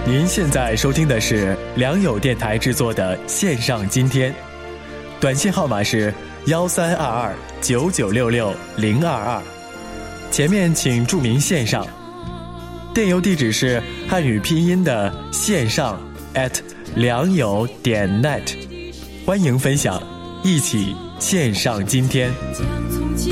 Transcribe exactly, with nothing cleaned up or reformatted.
您现在收听的是良友电台制作的线上今天，短信号码是幺三二二九九六六零二二，前面请注明线上。电邮地址是汉语拼音的线上 at 良友点 net， 欢迎分享，一起线上今天。